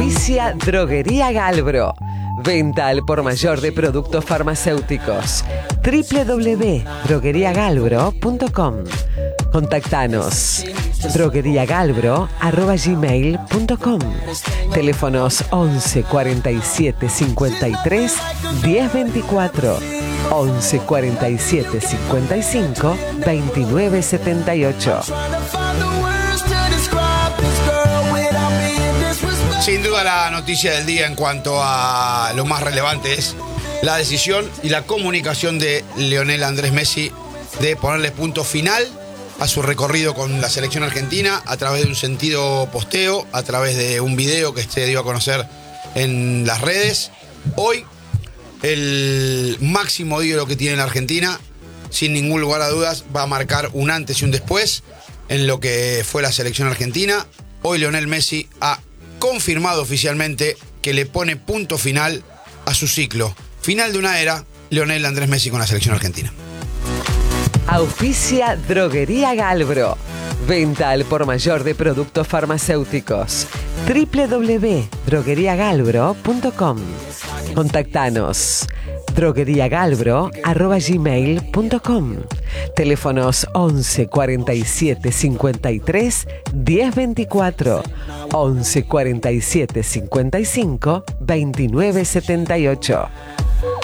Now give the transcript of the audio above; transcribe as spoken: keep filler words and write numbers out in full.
Auspicia Droguería Galbro. Venta al por mayor de productos farmacéuticos. doble u doble u doble u punto droguería galbro punto com. Contactanos. drogueriagalbro arroba gmail punto com. Teléfonos once cuarenta y siete cincuenta y tres diez veinticuatro. once cuarenta y siete cincuenta y cinco veintinueve setenta y ocho. Sin duda la noticia del día en cuanto a lo más relevante es la decisión y la comunicación de Lionel Andrés Messi de ponerle punto final a su recorrido con la selección argentina a través de un sentido posteo, a través de un video que se dio a conocer en las redes. Hoy, el máximo ídolo que tiene la Argentina, sin ningún lugar a dudas, va a marcar un antes y un después en lo que fue la selección argentina. Hoy Lionel Messi ha confirmado oficialmente que le pone punto final a su ciclo. Final de una era, Lionel Andrés Messi con la selección argentina. Auspicia Droguería Galbro. Venta al por mayor de productos farmacéuticos. doble u doble u doble u punto droguería galbro punto com. Contactanos. drogueriagalbro arroba gmail punto com. Teléfonos once cuarenta y siete cincuenta y tres diez veinticuatro. once cuarenta y siete cincuenta y cinco veintinueve setenta y ocho.